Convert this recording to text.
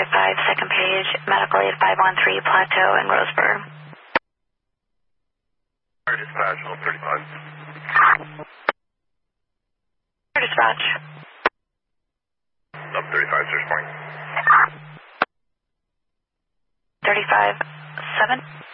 5, second page, medical aid 513, Plateau and Roseburg. Dispatch, 35. Dispatch. Up 35, search point. 35, 7.